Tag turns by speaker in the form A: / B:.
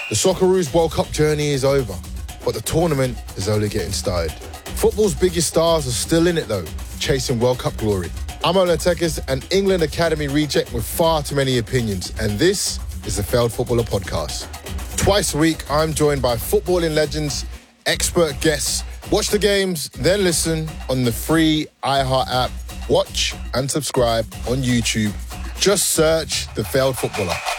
A: The Socceroos World Cup journey is over, but the tournament is only getting started. Football's biggest stars are still in it though, chasing World Cup glory. I'm Ola Tekis, an England Academy reject with far too many opinions, and this is the Failed Footballer Podcast. Twice a week, I'm joined by footballing legends, expert guests. Watch the games, then listen on the free iHeart app. Watch and subscribe on YouTube. Just search The Failed Footballer.